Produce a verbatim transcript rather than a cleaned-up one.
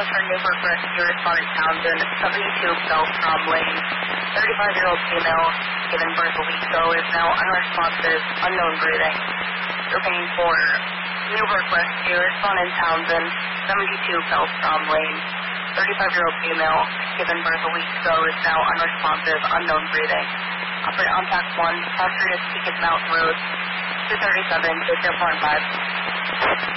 for Newburgh Rescue respondent Townsend, seventy-two Belstrom Lane. thirty-five-year-old female, given birth a week ago, is now unresponsive, unknown breathing. Looking for Newburgh Rescue respondent Townsend, seventy-two Belstrom Lane. thirty-five-year-old female, given birth a week ago, is now unresponsive, unknown breathing. Operator on tax one, Foster is Pekin Mountain Road, two thirty-seven, take care, point five.